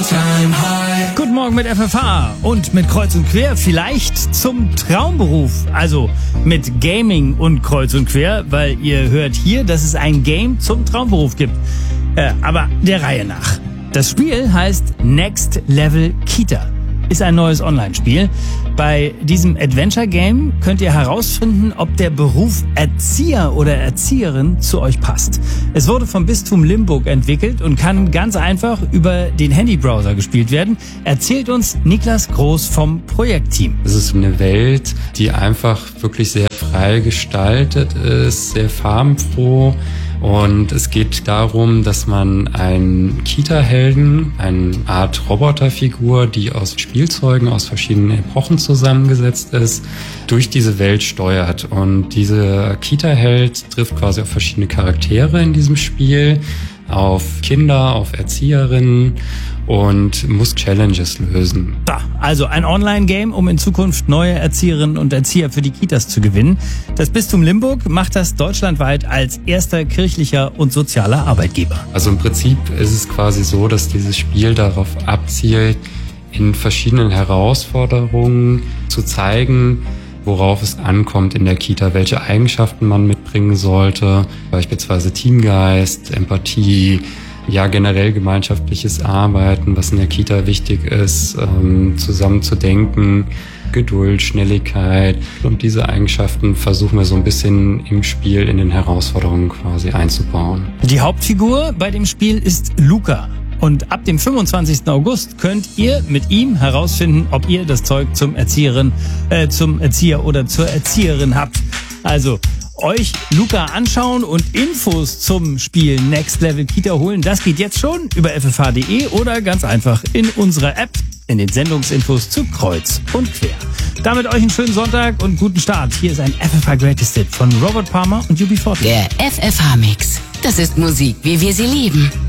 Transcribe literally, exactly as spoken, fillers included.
Guten Morgen mit F F H und mit Kreuz und Quer, vielleicht zum Traumberuf, also mit Gaming und Kreuz und Quer, weil ihr hört hier, dass es ein Game zum Traumberuf gibt. Äh, aber der Reihe nach. Das Spiel heißt Next Level Kita. Ist ein neues Online-Spiel. Bei diesem Adventure-Game könnt ihr herausfinden, ob der Beruf Erzieher oder Erzieherin zu euch passt. Es wurde vom Bistum Limburg entwickelt und kann ganz einfach über den Handybrowser gespielt werden. Erzählt uns Niklas Groß vom Projektteam. Es ist eine Welt, die einfach wirklich sehr frei gestaltet ist, sehr farbenfroh. Und es geht darum, dass man einen Kita-Helden, eine Art Roboterfigur, die aus Spielzeugen aus verschiedenen Epochen zusammengesetzt ist, durch diese Welt steuert. Und dieser Kita-Held trifft quasi auf verschiedene Charaktere in diesem Spiel, auf Kinder, auf Erzieherinnen und muss Challenges lösen. Da, also ein Online-Game, um in Zukunft neue Erzieherinnen und Erzieher für die Kitas zu gewinnen. Das Bistum Limburg macht das deutschlandweit als erster kirchlicher und sozialer Arbeitgeber. Also im Prinzip ist es quasi so, dass dieses Spiel darauf abzielt, in verschiedenen Herausforderungen zu zeigen, worauf es ankommt in der Kita, welche Eigenschaften man mitbringen sollte, beispielsweise Teamgeist, Empathie, ja generell gemeinschaftliches Arbeiten, was in der Kita wichtig ist, ähm, zusammen zu denken, Geduld, Schnelligkeit und diese Eigenschaften versuchen wir so ein bisschen im Spiel in den Herausforderungen quasi einzubauen. Die Hauptfigur bei dem Spiel ist Luca. Und ab dem fünfundzwanzigsten August könnt ihr mit ihm herausfinden, ob ihr das Zeug zum Erzieherin, äh, zum Erzieher oder zur Erzieherin habt. Also euch Luca anschauen und Infos zum Spiel Next Level Kita holen. Das geht jetzt schon über f f h punkt d e oder ganz einfach in unserer App in den Sendungsinfos zu Kreuz und Quer. Damit euch einen schönen Sonntag und guten Start. Hier ist ein F F H Greatest Hit von Robert Palmer und U B vierzig. Der F F H Mix. Das ist Musik, wie wir sie lieben.